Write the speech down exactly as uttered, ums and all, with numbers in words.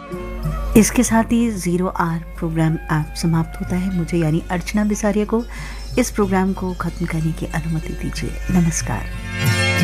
इसके साथ ही zero are programme app समाप्त होता है। मुझे यानी अर्चना बिसारिया को इस प्रोग्राम को ख़त्म करने की अनुमति दीजिए। नमस्कार।